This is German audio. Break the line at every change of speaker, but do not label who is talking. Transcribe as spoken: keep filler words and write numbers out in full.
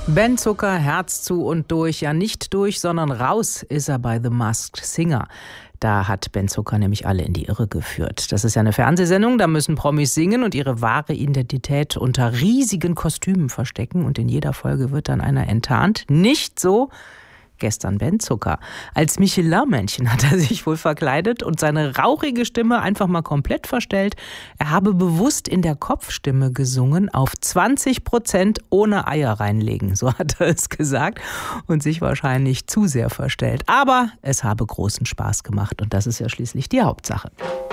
Ben Zucker, Herz zu und durch. Ja, nicht durch, sondern raus ist er bei The Masked Singer. Da hat Ben Zucker nämlich alle in die Irre geführt. Das ist ja eine Fernsehsendung, da müssen Promis singen und ihre wahre Identität unter riesigen Kostümen verstecken. Und in jeder Folge wird dann einer enttarnt. Nicht so gestern Ben Zucker. Als Michelin-Männchen hat er sich wohl verkleidet und seine rauchige Stimme einfach mal komplett verstellt. Er habe bewusst in der Kopfstimme gesungen, auf zwanzig Prozent ohne Eier reinlegen. So hat er es gesagt und sich wahrscheinlich zu sehr verstellt. Aber es habe großen Spaß gemacht und das ist ja schließlich die Hauptsache.